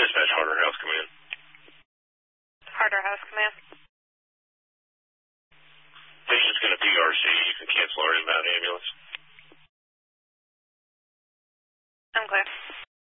Dispatch Harder House Command. Harder House Command. Patient's going to PRC. You can cancel our inbound ambulance. I'm clear.